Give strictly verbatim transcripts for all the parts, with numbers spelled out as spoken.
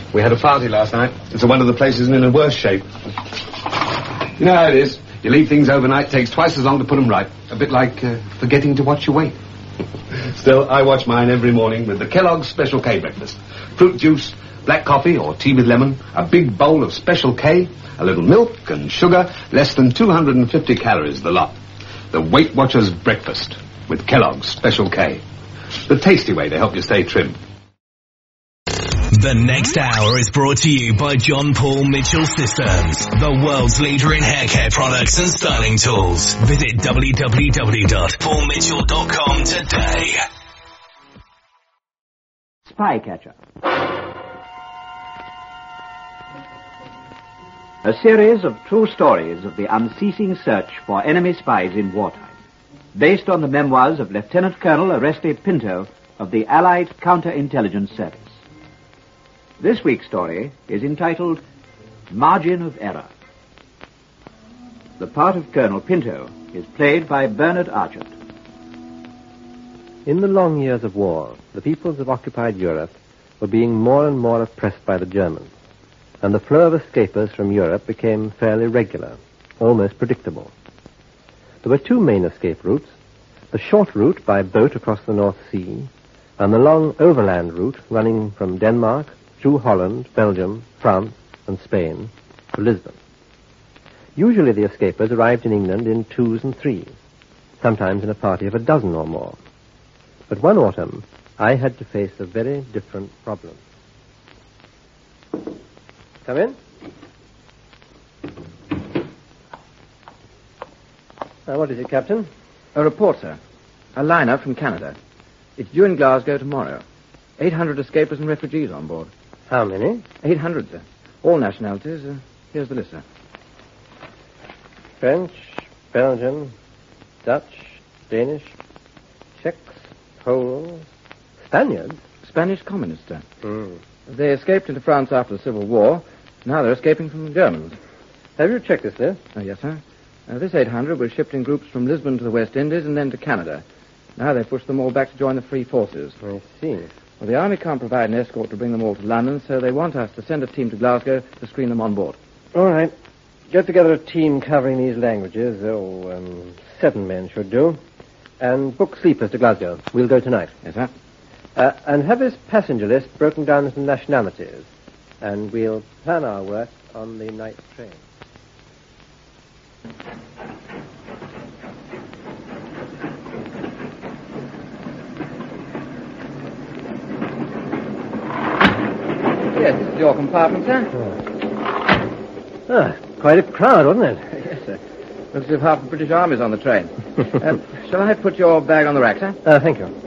We had a party last night. It's a wonder the place isn't in a worse shape. You know how it is. You leave things overnight, takes twice as long to put them right. A bit like uh, forgetting to watch your weight. Still, I watch mine every morning with the Kellogg's Special K breakfast. Fruit juice, black coffee or tea with lemon, a big bowl of Special K, a little milk and sugar, less than two hundred fifty calories the lot. The Weight Watchers breakfast with Kellogg's Special K. The tasty way to help you stay trim. The next hour is brought to you by John Paul Mitchell Systems, the world's leader in hair care products and styling tools. Visit w w w dot paul mitchell dot com today. Spycatcher. A series of true stories of the unceasing search for enemy spies in wartime, based on the memoirs of Lieutenant Colonel Oreste Pinto of the Allied Counterintelligence Service. This week's story is entitled Margin of Error. The part of Colonel Pinto is played by Bernard Archant. In the long years of war, the peoples of occupied Europe were being more and more oppressed by the Germans, and the flow of escapers from Europe became fairly regular, almost predictable. There were two main escape routes, the short route by boat across the North Sea, and the long overland route running from Denmark through Holland, Belgium, France, and Spain to Lisbon. Usually the escapers arrived in England in twos and threes, sometimes in a party of a dozen or more. But one autumn, I had to face a very different problem. Come in. Now, what is it, Captain? A report, sir. A liner from Canada. It's due in Glasgow tomorrow. eight hundred escapers and refugees on board. How many? eight hundred, sir. All nationalities. Uh, here's the list, sir. French, Belgian, Dutch, Danish, Czechs, Poles, Spaniards? Spanish communists, sir. Mm. They escaped into France after the Civil War. Now they're escaping from the Germans. Have you checked this list? Oh, yes, sir. Uh, this eight hundred was shipped in groups from Lisbon to the West Indies and then to Canada. Now they've pushed them all back to join the Free Forces. I see. Well, the Army can't provide an escort to bring them all to London, so they want us to send a team to Glasgow to screen them on board. All right. Get together a team covering these languages. Oh, um, seven men should do. And book sleepers to Glasgow. We'll go tonight. Yes, sir. Uh, and have this passenger list broken down into nationalities. And we'll plan our work on the night train. Yes, this is your compartment, sir. Oh. Ah, quite a crowd, wasn't it? Yes, sir. Looks as if half the British Army's on the train. um, shall I put your bag on the rack, sir? Uh, thank you.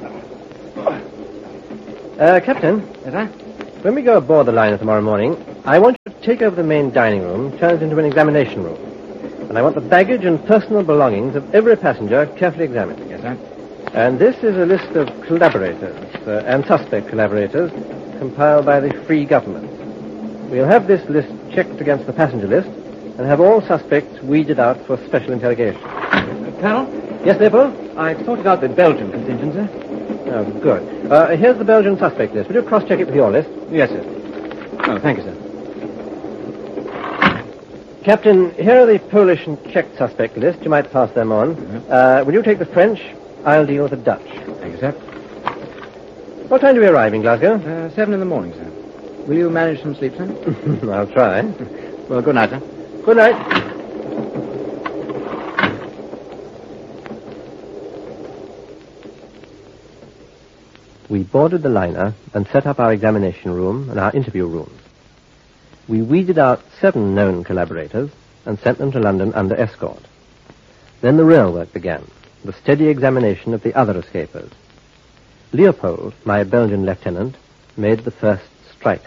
Uh, Captain. Yes, sir? When we go aboard the liner tomorrow morning, I want you to take over the main dining room, turn it into an examination room. And I want the baggage and personal belongings of every passenger carefully examined. Yes, sir. And this is a list of collaborators, uh, and suspect collaborators, compiled by the Free Government. We'll have this list checked against the passenger list and have all suspects weeded out for special interrogation. Uh, Colonel? Yes, Leopold? I've sorted out the Belgian contingent, sir. Oh, good. Uh, here's the Belgian suspect list. Will you cross-check it with your list? Yes, sir. Oh, thank you, sir. Captain, here are the Polish and Czech suspect list. You might pass them on. Mm-hmm. Uh, will you take the French? I'll deal with the Dutch. Thank you, sir. What time do we arrive in Glasgow? Uh, seven in the morning, sir. Will you manage some sleep, sir? I'll try. Well, good night, sir. Good night. We boarded the liner and set up our examination room and our interview rooms. We weeded out seven known collaborators and sent them to London under escort. Then the real work began, the steady examination of the other escapers. Leopold, my Belgian lieutenant, made the first strike.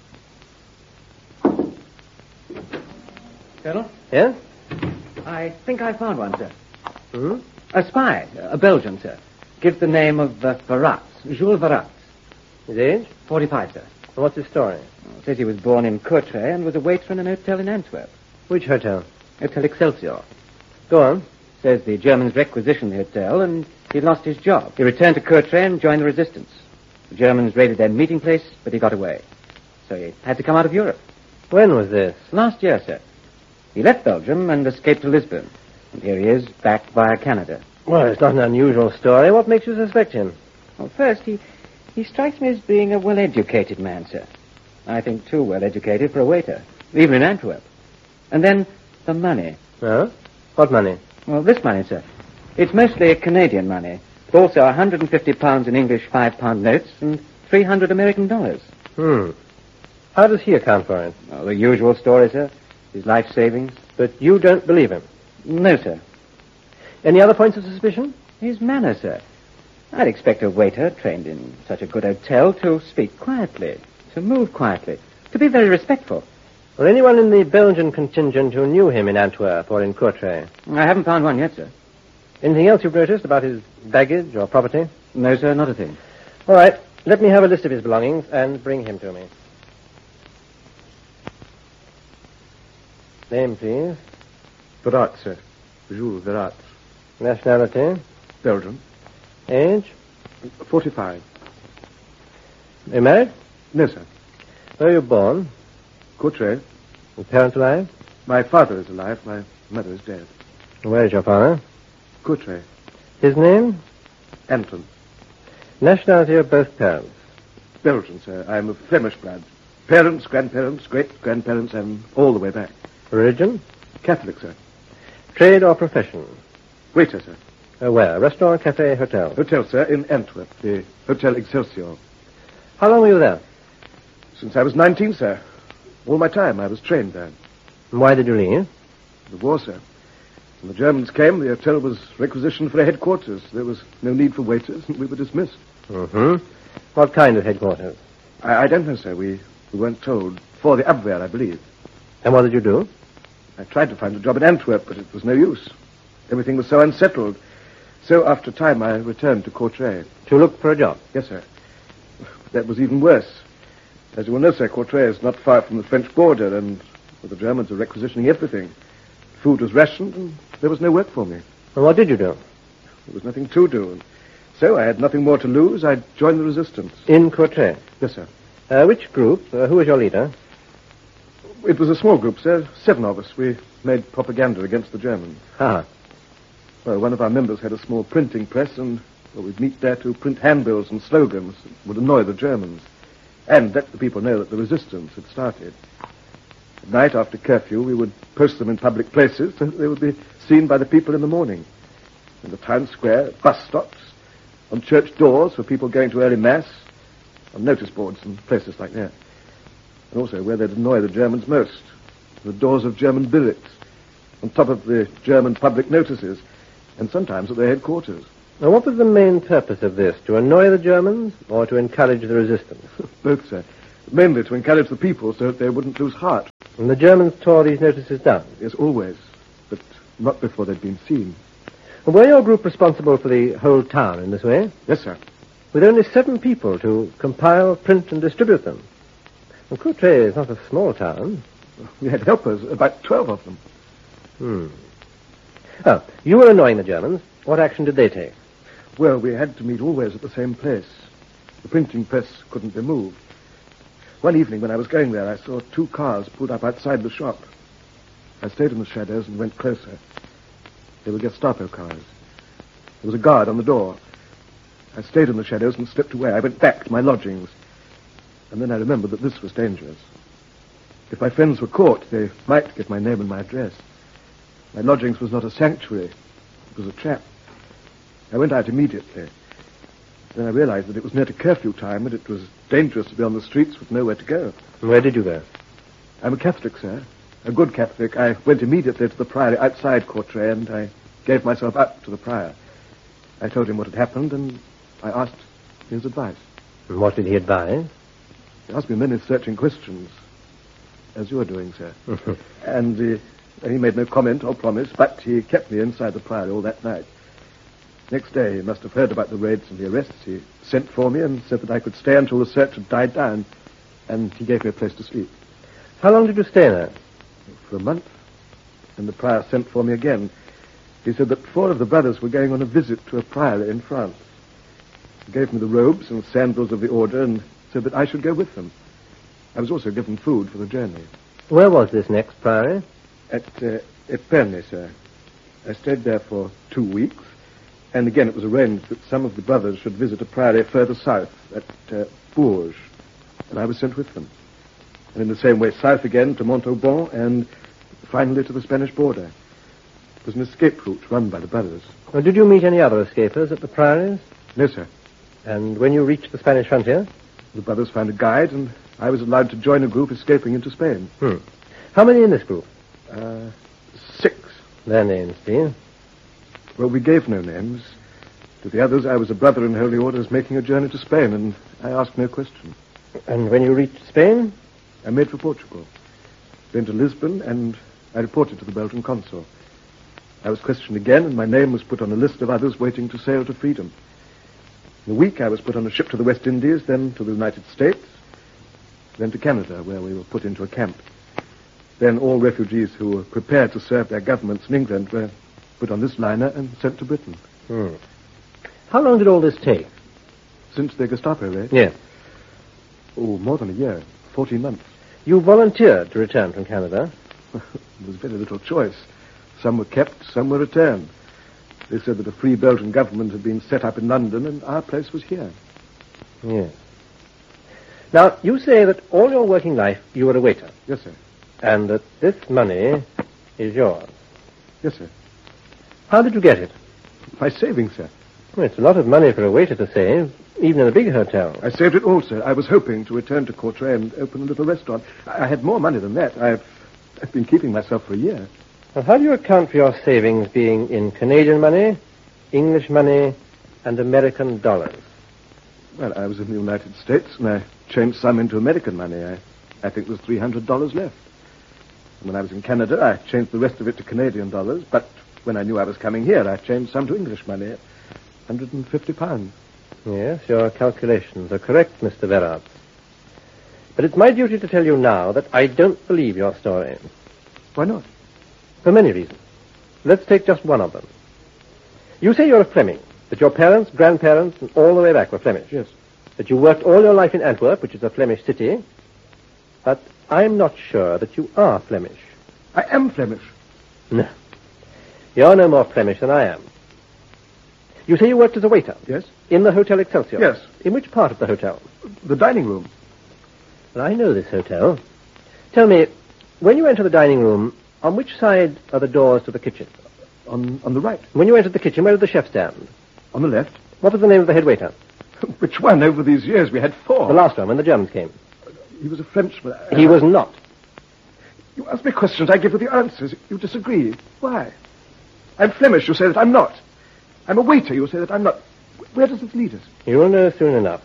Colonel? Yes? I think I found one, sir. Hmm? A spy, a Belgian, sir. Gives the name of uh, Varatz, Jules Varatz. His age? forty-five, sir. And what's his story? Oh, says he was born in Courtrai and was a waiter in an hotel in Antwerp. Which hotel? Hotel Excelsior. Go on. Says the Germans requisitioned the hotel and he lost his job. He returned to Courtrai and joined the resistance. The Germans raided their meeting place, but he got away. so he had to come out of Europe. When was this? Last year, sir. He left Belgium and escaped to Lisbon. And here he is, back via Canada. Well, it's not an unusual story. What makes you suspect him? Well, first, he, he strikes me as being a well-educated man, sir. I think too well-educated for a waiter, even in Antwerp. And then the money. Oh? What money? Well, this money, sir. It's mostly Canadian money, but also one hundred fifty pounds in English five-pound notes and three hundred American dollars. Hmm. How does he account for it? Oh, the usual story, sir. His life savings. But you don't believe him? No, sir. Any other points of suspicion? His manner, sir. I'd expect a waiter trained in such a good hotel to speak quietly, to move quietly, to be very respectful. Or anyone in the Belgian contingent who knew him in Antwerp or in Courtrai? I haven't found one yet, sir. Anything else you've noticed about his baggage or property? No, sir, not a thing. All right. Let me have a list of his belongings and bring him to me. Name, please. Verrat, sir. Jules Verrat. Nationality? Belgian. Age? Forty-five. Are you married? No, sir. Where were you born? Courtrai. Your parents alive? My father is alive. My mother is dead. Where is your father? Courtrai. His name? Anton. Nationality of both parents? Belgian, sir. I am of Flemish blood. Parents, grandparents, great-grandparents, and all the way back. Religion? Catholic, sir. Trade or profession? Waiter, sir. Uh, where? Restaurant, cafe, hotel? Hotel, sir, in Antwerp. The Hotel Excelsior. How long were you there? Since I was nineteen, sir. All my time I was trained there. And why did you leave? The war, sir. When the Germans came, the hotel was requisitioned for a headquarters. There was no need for waiters, and we were dismissed. Mm-hmm. What kind of headquarters? I, I don't know, sir. We, we weren't told. For the Abwehr, I believe. And what did you do? I tried to find a job in Antwerp, but it was no use. Everything was so unsettled. So after a time, I returned to Courtrai. To look for a job? Yes, sir. That was even worse. As you will know, sir, Courtrai is not far from the French border, and well, the Germans were requisitioning everything. Food was rationed, and there was no work for me. And what did you do? There was nothing to do, and so I had nothing more to lose. I joined the resistance. In Courtrai? Yes, sir. Uh, which group? Uh, who was your leader? It was a small group, sir. Seven of us. We made propaganda against the Germans. Ah. Well, one of our members had a small printing press, and well, we'd meet there to print handbills and slogans that would annoy the Germans, and let the people know that the resistance had started. At night, after curfew, we would post them in public places so that they would be seen by the people in the morning. In the town square, at bus stops, on church doors for people going to early mass, on notice boards and places like that. And also where they'd annoy the Germans most, the doors of German billets, on top of the German public notices, and sometimes at their headquarters. Now, what was the main purpose of this? To annoy the Germans or to encourage the resistance? Both, sir. Mainly to encourage the people so that they wouldn't lose heart. And the Germans tore these notices down? Yes, always. But not before they'd been seen. And were your group responsible for the whole town in this way? Yes, sir. With only seven people to compile, print, and distribute them? And Courtrai is not a small town. We had helpers, about twelve of them. Hmm. Oh, you were annoying the Germans. What action did they take? Well, we had to meet always at the same place. The printing press couldn't be moved. One evening when I was going there, I saw two cars pulled up outside the shop. I stayed in the shadows and went closer. They were Gestapo cars. There was a guard on the door. I stayed in the shadows and slipped away. I went back to my lodgings. And then I remembered that this was dangerous. If my friends were caught, they might get my name and my address. My lodgings was not a sanctuary. It was a trap. I went out immediately. Then I realized that it was near to curfew time and it was dangerous to be on the streets with nowhere to go. And where did you go? I'm a Catholic, sir. A good Catholic. I went immediately to the priory outside Courtrai and I gave myself up to the prior. I told him what had happened and I asked his advice. And what did he advise? He asked me many searching questions, as you're doing, sir. and uh, he made no comment or promise, but he kept me inside the priory all that night. Next day, he must have heard about the raids and the arrests. He sent for me and said that I could stay until the search had died down, and he gave me a place to sleep. How long did you stay there? For a month. And the prior sent for me again. He said that four of the brothers were going on a visit to a priory in France. He gave me the robes and sandals of the order and said that I should go with them. I was also given food for the journey. Where was this next priory? At uh, Epernay, sir. I stayed there for two weeks, and again it was arranged that some of the brothers should visit a priory further south, at uh, Bourges, and I was sent with them. And in the same way south again to Montauban, and finally to the Spanish border. It was an escape route run by the brothers. Well, did you meet any other escapers at the priories? No, sir. And when you reached the Spanish frontier? The brothers found a guide, and I was allowed to join a group escaping into Spain. Hmm. How many in this group? Uh, six. Their names, please. Well, we gave no names. To the others, I was a brother in holy orders making a journey to Spain, and I asked no question. And when you reached Spain? I made for Portugal. Then to Lisbon, and I reported to the Belgian consul. I was questioned again, and my name was put on a list of others waiting to sail to freedom. In a week, I was put on a ship to the West Indies, then to the United States, then to Canada, where we were put into a camp. Then all refugees who were prepared to serve their governments in England were put on this liner and sent to Britain. Hmm. How long did all this take? Since the Gestapo raid? Yes. Oh, more than a year. Fourteen months. You volunteered to return from Canada? There was very little choice. Some were kept, some were returned. They said that a free Belgian government had been set up in London, and our place was here. Yes. Now, you say that all your working life you were a waiter. Yes, sir. And that this money is yours. Yes, sir. How did you get it? My savings, sir. Well, it's a lot of money for a waiter to save, even in a big hotel. I saved it all, sir. I was hoping to return to Courtrai and open a little restaurant. I had more money than that. I've, I've been keeping myself for a year. Well, how do you account for your savings being in Canadian money, English money, and American dollars? Well, I was in the United States, and I changed some into American money. I, I think there's three hundred dollars left. And when I was in Canada, I changed the rest of it to Canadian dollars, but when I knew I was coming here, I changed some to English money, one hundred fifty pounds. Yes, your calculations are correct, Mister Verrat. But it's my duty to tell you now that I don't believe your story. Why not? For many reasons. Let's take just one of them. You say you're a Fleming, that your parents, grandparents, and all the way back were Flemish. Yes. That you worked all your life in Antwerp, which is a Flemish city. But I'm not sure that you are Flemish. I am Flemish. No. You're no more Flemish than I am. You say you worked as a waiter? Yes. In the Hotel Excelsior? Yes. In which part of the hotel? The dining room. Well, I know this hotel. Tell me, when you enter the dining room, on which side are the doors to the kitchen? On on the right. When you entered the kitchen, where did the chef stand? On the left. What was the name of the head waiter? Which one? Over these years, we had four. The last one, when the Germans came. He was a Frenchman. He was not. You ask me questions, I give you the answers. You disagree. Why? I'm Flemish, you say that I'm not. I'm a waiter, you say that I'm not. Where does this lead us? You'll know soon enough.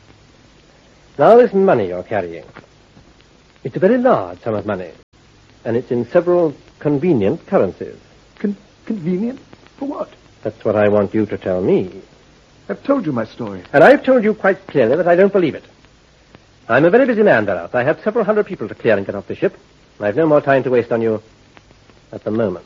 Now this money you're carrying. It's a very large sum of money. And it's in several convenient currencies. Con- convenient? For what? That's what I want you to tell me. I've told you my story. And I've told you quite clearly that I don't believe it. I'm a very busy man, Verrat. I have several hundred people to clear and get off the ship. I've no more time to waste on you at the moment.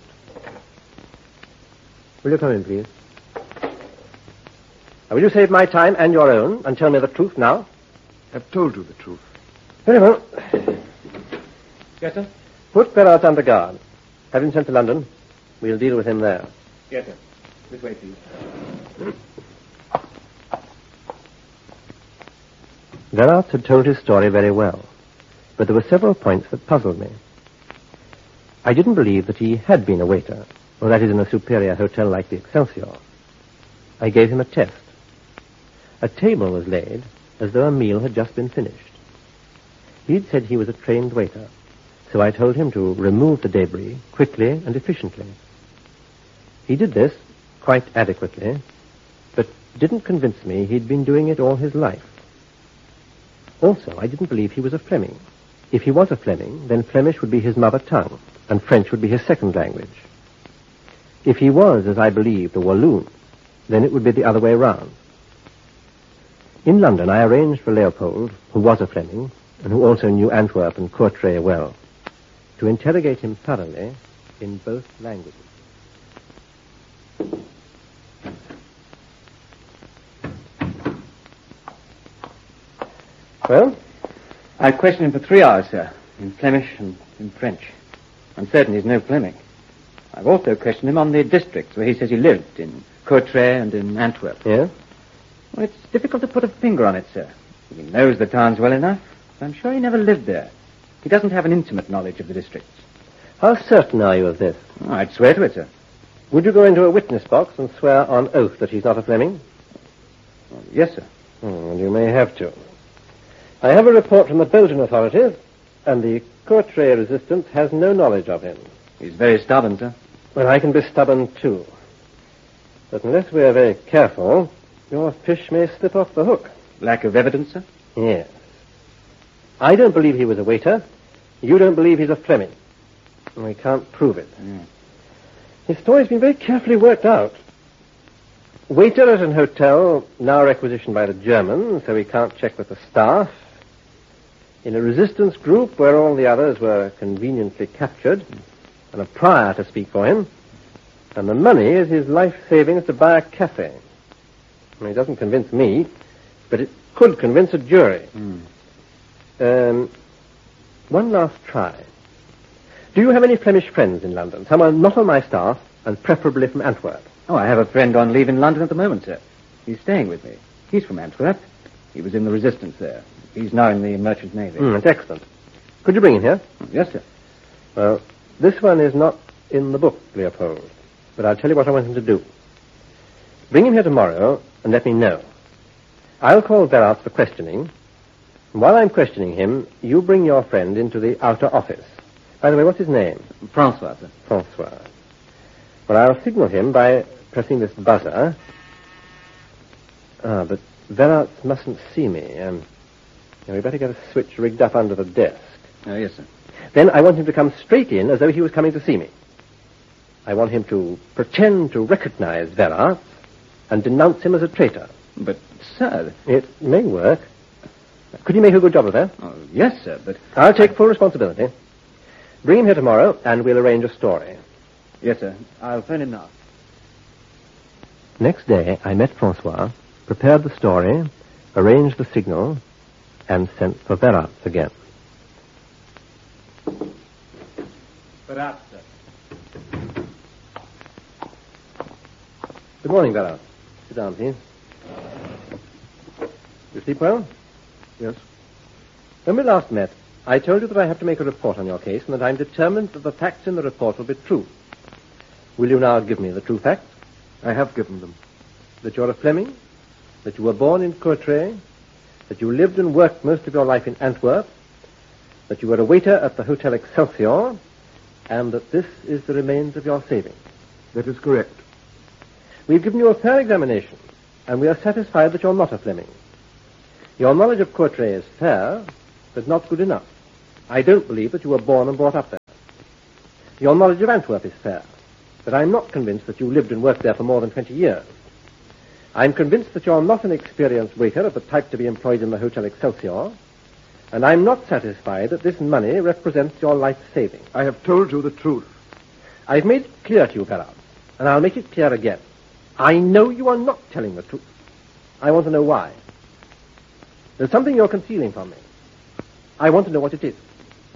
Will you come in, please? Now, will you save my time and your own and tell me the truth now? I've told you the truth. Very well. Yes, sir? Put Verrat under guard. Have him sent to London. We'll deal with him there. Yes, sir. This way, please. Verrat had told his story very well, but there were several points that puzzled me. I didn't believe that he had been a waiter, or that is in a superior hotel like the Excelsior. I gave him a test. A table was laid as though a meal had just been finished. He'd said he was a trained waiter, so I told him to remove the debris quickly and efficiently. He did this quite adequately, but didn't convince me he'd been doing it all his life. Also, I didn't believe he was a Fleming. If he was a Fleming, then Flemish would be his mother tongue, and French would be his second language. If he was, as I believed, a Walloon, then it would be the other way round. In London, I arranged for Leopold, who was a Fleming, and who also knew Antwerp and Courtrai well, to interrogate him thoroughly in both languages. Well, I questioned him for three hours, sir, in Flemish and in French. I'm certain he's no Fleming. I've also questioned him on the districts where he says he lived, in Courtrai and in Antwerp. Yeah? Well, it's difficult to put a finger on it, sir. He knows the towns well enough, but I'm sure he never lived there. He doesn't have an intimate knowledge of the districts. How certain are you of this? Oh, I'd swear to it, sir. Would you go into a witness box and swear on oath that he's not a Fleming? Oh, yes, sir. Hmm, well, you may have to. I have a report from the Belgian authorities, and the Courtrai resistance has no knowledge of him. He's very stubborn, sir. Well, I can be stubborn, too. But unless we are very careful, your fish may slip off the hook. Lack of evidence, sir? Yes. I don't believe he was a waiter. You don't believe he's a Fleming. And we can't prove it. Mm. His story's been very carefully worked out. Waiter at an hotel, now requisitioned by the Germans, so he can't check with the staff. In a resistance group where all the others were conveniently captured, and a prior to speak for him. And the money is his life savings to buy a cafe. I mean, it doesn't convince me, but it could convince a jury. Mm. Um, one last try. Do you have any Flemish friends in London? Someone not on my staff, and preferably from Antwerp. Oh, I have a friend on leave in London at the moment, sir. He's staying with me. He's from Antwerp. He was in the resistance there. He's now in the Merchant Navy. Mm, that's excellent. Could you bring him here? Yes, sir. Well, this one is not in the book, Leopold. But I'll tell you what I want him to do. Bring him here tomorrow and let me know. I'll call Verrat for questioning. And while I'm questioning him, you bring your friend into the outer office. By the way, what's his name? Francois, sir. Francois. Well, I'll signal him by pressing this buzzer. Ah, but Verrat mustn't see me. Um, we better get a switch rigged up under the desk. Oh, yes, sir. Then I want him to come straight in as though he was coming to see me. I want him to pretend to recognize Verrat and denounce him as a traitor. But, sir... It may work. Could you make a good job of that? Oh, yes, sir, but... I'll take full responsibility. Bring him here tomorrow, and we'll arrange a story. Yes, sir. I'll phone him now. Next day, I met Francois, prepared the story, arranged the signal, and sent for Verrat again. Verrat, sir. Good morning, Verrat. Sit down, please. You sleep well? Yes. When we last met, I told you that I have to make a report on your case and that I'm determined that the facts in the report will be true. Will you now give me the true facts? I have given them. That you're a Fleming, that you were born in Courtrai, that you lived and worked most of your life in Antwerp, that you were a waiter at the Hotel Excelsior, and that this is the remains of your savings. That is correct. We've given you a fair examination, and we are satisfied that you're not a Fleming. Your knowledge of Courtrai is fair, but not good enough. I don't believe that you were born and brought up there. Your knowledge of Antwerp is fair, but I'm not convinced that you lived and worked there for more than twenty years. I'm convinced that you're not an experienced waiter of the type to be employed in the Hotel Excelsior, and I'm not satisfied that this money represents your life savings. I have told you the truth. I've made it clear to you, Verrat, and I'll make it clear again. I know you are not telling the truth. I want to know why. There's something you're concealing from me. I want to know what it is.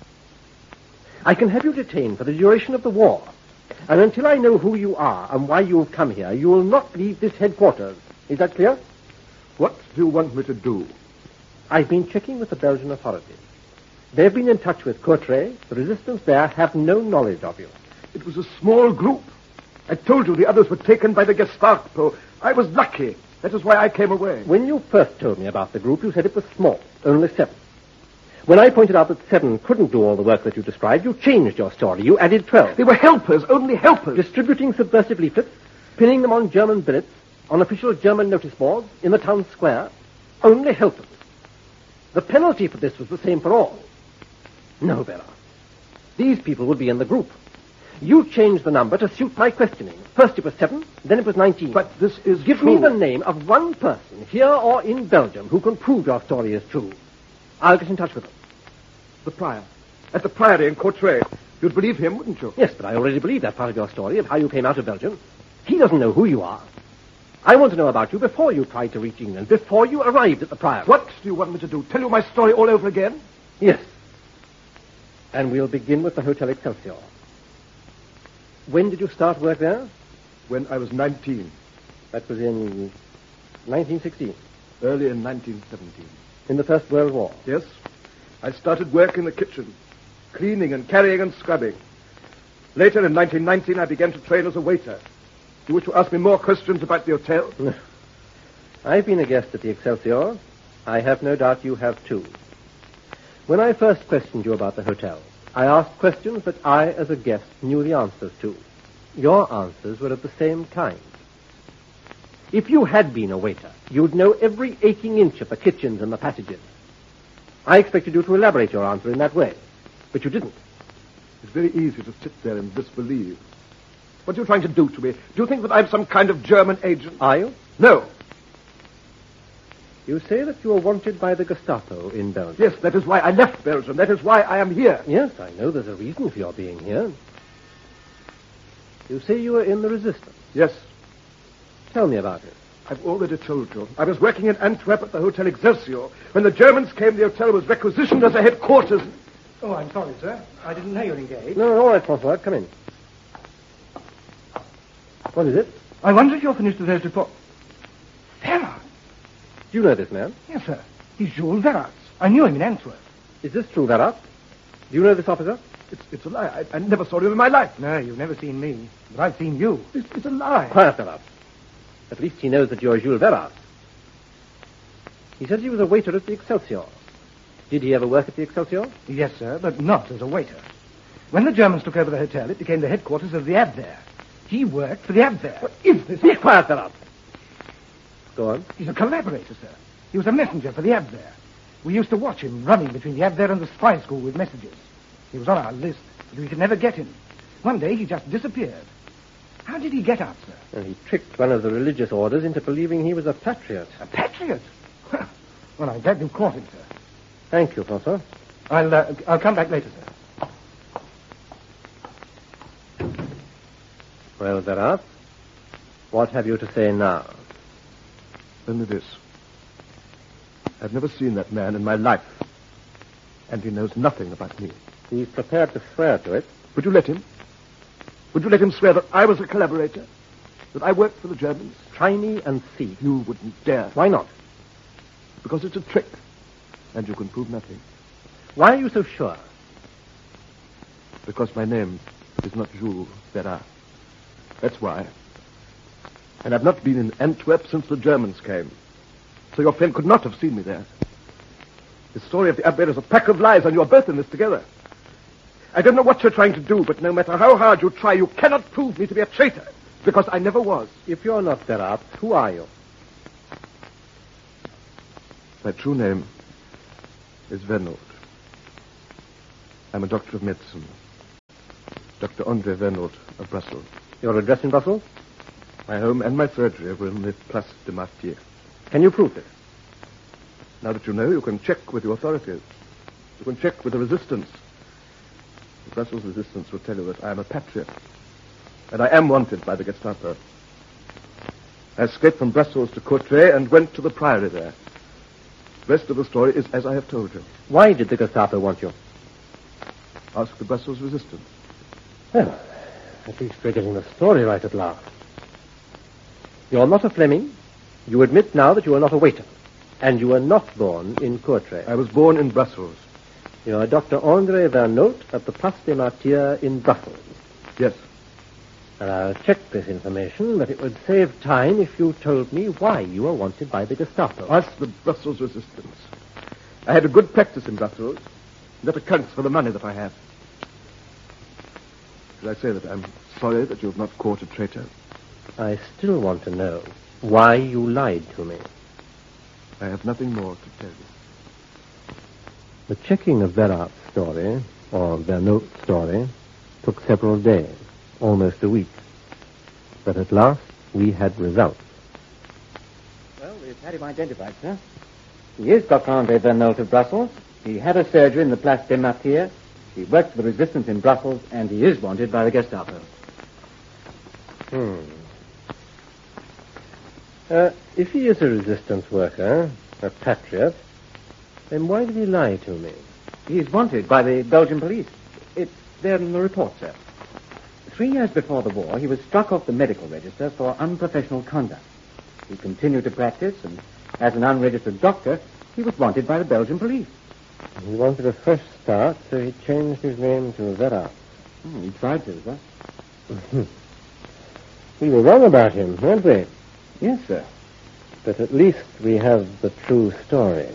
I can have you detained for the duration of the war, and until I know who you are and why you've come here, you will not leave this headquarters. Is that clear? What do you want me to do? I've been checking with the Belgian authorities. They've been in touch with Courtrai. The resistance there have no knowledge of you. It was a small group. I told you the others were taken by the Gestapo. I was lucky. That is why I came away. When you first told me about the group, you said it was small, only seven. When I pointed out that seven couldn't do all the work that you described, you changed your story. You added twelve. They were helpers, only helpers. Distributing subversive leaflets, pinning them on German billets, on official German notice boards, in the town square. Only helpers. The penalty for this was the same for all. No, Verrat. These people would be in the group. You changed the number to suit my questioning. First it was seven, then it was nineteen. But this is Give true. me the name of one person, here or in Belgium, who can prove your story is true. I'll get in touch with them. The prior. At the priory in Courtrai. You'd believe him, wouldn't you? Yes, but I already believe that part of your story, of how you came out of Belgium. He doesn't know who you are. I want to know about you before you tried to reach England, before you arrived at the priory. What do you want me to do? Tell you my story all over again? Yes. And we'll begin with the Hotel Excelsior. When did you start work there? When I was nineteen. That was in nineteen sixteen. Early in nineteen seventeen. In the First World War? Yes. I started work in the kitchen, cleaning and carrying and scrubbing. Later, in nineteen nineteen, I began to train as a waiter. You wish to ask me more questions about the hotel? I've been a guest at the Excelsior. I have no doubt you have too. When I first questioned you about the hotel, I asked questions that I, as a guest, knew the answers to. Your answers were of the same kind. If you had been a waiter, you'd know every aching inch of the kitchens and the passages. I expected you to elaborate your answer in that way, but you didn't. It's very easy to sit there and disbelieve. What are you trying to do to me? Do you think that I'm some kind of German agent? Are you? No. You say that you are wanted by the Gestapo in Belgium. Yes, that is why I left Belgium. That is why I am here. Yes, I know there's a reason for your being here. You say you were in the resistance. Yes. Tell me about it. I've already told you. I was working in Antwerp at the Hotel Excelsior. When the Germans came, the hotel was requisitioned as a headquarters. Oh, I'm sorry, sir. I didn't know you were engaged. No, all right, Francois. Come in. What is it? I wonder if you're finished with those reports. Verraerts? Do you know this man? Yes, sir. He's Jules Verraerts. I knew him in Antwerp. Is this true, Verraerts? Do you know this officer? It's, it's a lie. I, I never saw him in my life. No, you've never seen me. But I've seen you. It's, it's a lie. Quiet, Verraerts. At least he knows that you're Jules Verraerts. He says he was a waiter at the Excelsior. Did he ever work at the Excelsior? Yes, sir, but not as a waiter. When the Germans took over the hotel, it became the headquarters of the Abwehr. He worked for the Abwehr. What is this? Be quiet, Verraerts. Go on. He's a collaborator, sir. He was a messenger for the Abwehr. We used to watch him running between the Abwehr and the spy school with messages. He was on our list, but we could never get him. One day he just disappeared. How did he get out, sir? And he tricked one of the religious orders into believing he was a patriot. A patriot? Well, I'm glad you caught him, sir. Thank you, Francois. I'll, uh, I'll come back later, sir. Well, Verraerts, what have you to say now? Only this. I've never seen that man in my life. And he knows nothing about me. He's prepared to swear to it. Would you let him? Would you let him swear that I was a collaborator? That I worked for the Germans? Try me and see. You wouldn't dare. Why not? Because it's a trick. And you can prove nothing. Why are you so sure? Because my name is not Jules Verraerts. That's why. And I've not been in Antwerp since the Germans came. So your friend could not have seen me there. The story of the Abwehr is a pack of lies, and you're both in this together. I don't know what you're trying to do, but no matter how hard you try, you cannot prove me to be a traitor, because I never was. If you're not Verraerts, who are you? My true name is Vernold. I'm a doctor of medicine. Doctor André Vernold of Brussels. Your address in Brussels? My home and my surgery were in the Place de Martyrs. Can you prove this? Now that you know, you can check with the authorities. You can check with the resistance. The Brussels resistance will tell you that I am a patriot. And I am wanted by the Gestapo. I escaped from Brussels to Courtrai and went to the Priory there. The rest of the story is as I have told you. Why did the Gestapo want you? Ask the Brussels resistance. Well, at least we're getting the story right at last. You're not a Fleming. You admit now that you are not a waiter. And you were not born in Courtrai. I was born in Brussels. You are Doctor André Vernold at the Place des Martyrs in Brussels. Yes. And I'll check this information, but it would save time if you told me why you were wanted by the Gestapo. Ask the Brussels resistance. I had a good practice in Brussels. That accounts for the money that I have. Should I say that I'm sorry that you have not caught a traitor? I still want to know why you lied to me. I have nothing more to tell you. The checking of Verraerts' story, or Vernold's story, took several days, almost a week. But at last, we had results. Well, we've had him identified, sir. He is Doctor André Vernold of Brussels. He had a surgery in the Place des Martyrs. He worked for the resistance in Brussels, and he is wanted by the Gestapo. Hmm. Uh, if he is a resistance worker, a patriot, then why did he lie to me? He's wanted by the Belgian police. It's there in the report, sir. Three years before the war, he was struck off the medical register for unprofessional conduct. He continued to practice, and as an unregistered doctor, he was wanted by the Belgian police. He wanted a fresh start, so he changed his name to Vera. Oh, he tried to, sir. We were wrong about him, weren't we? Yes, sir. But at least we have the true story.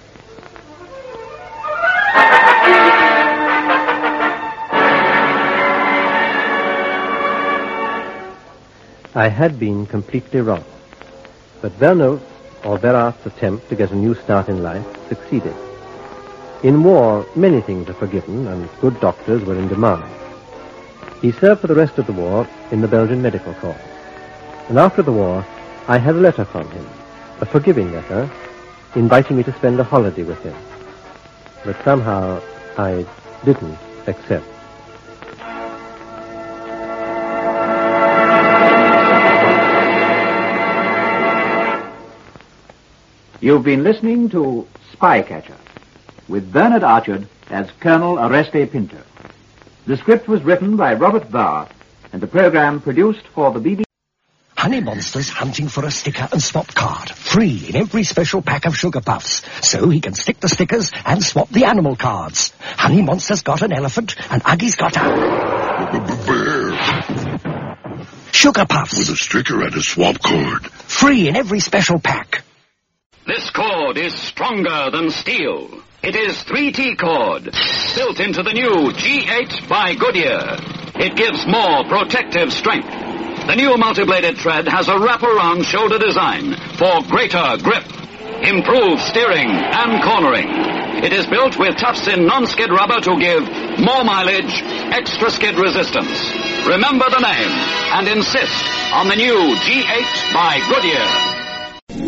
I had been completely wrong. But Verneuil's or Verrat's attempt to get a new start in life succeeded. In war, many things are forgiven, and good doctors were in demand. He served for the rest of the war in the Belgian Medical Corps. And after the war, I had a letter from him, a forgiving letter, inviting me to spend a holiday with him. But somehow I didn't accept. You've been listening to Spycatcher, with Bernard Archard as Colonel Oreste Pinto. The script was written by Robert Barr, and the program produced for the B B C. Honey Monster's hunting for a sticker and swap card, free in every special pack of Sugar Puffs, so he can stick the stickers and swap the animal cards. Honey Monster's got an elephant, and Uggie's got a... bear. Sugar Puffs. With a sticker and a swap card. Free in every special pack. This cord is stronger than steel. It is three T cord, built into the new G eight by Goodyear. It gives more protective strength. The new multi-bladed thread has a wraparound shoulder design for greater grip, improved steering and cornering. It is built with Tufts-in non-skid rubber to give more mileage, extra skid resistance. Remember the name and insist on the new G eight by Goodyear.